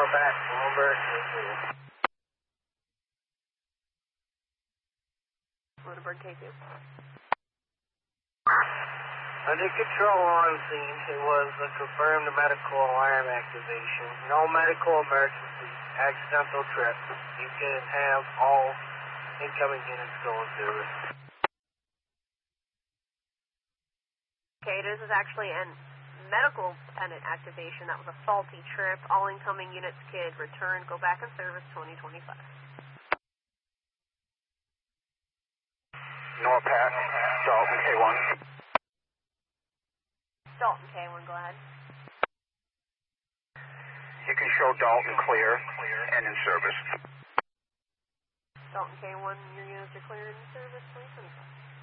call back. Bloomberg. Lunenburg K2. Under control on scene, it was a confirmed medical alarm activation. No medical emergency, accidental trip. You can have all incoming units going through it. Okay, this is actually a medical dependent activation. That was a faulty trip. All incoming units, kid, return, go back in service 2025. North Pat, Dalton K1. Dalton K1, go ahead. You can show Dalton clear and in service. Dalton K1, your units are clear in service 2025.